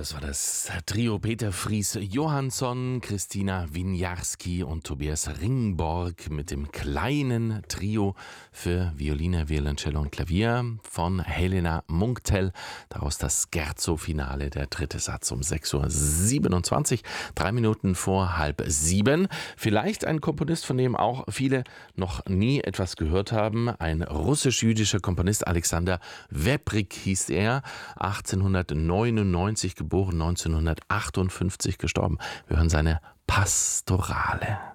Das war das Trio Peter Fries Johansson, Christina Winiarski und Tobias Ringborg mit dem kleinen Trio für Violine, Violoncello und Klavier von Helena Munktel. Daraus das Scherzo-Finale, der dritte Satz um 6:27 Uhr, 3 Minuten vor 6:30. Vielleicht ein Komponist, von dem auch viele noch nie etwas gehört haben. Ein russisch-jüdischer Komponist, Alexander Webrik hieß er, 1899 geboren, 1958 gestorben. Wir hören seine Pastorale.